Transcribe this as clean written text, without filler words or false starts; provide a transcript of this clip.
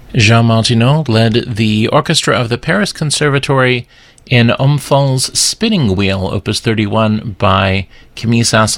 Jean Martineau led the orchestra of the Paris Conservatory in Omphale's Spinning Wheel, Opus 31 by Camille Saint-Saëns.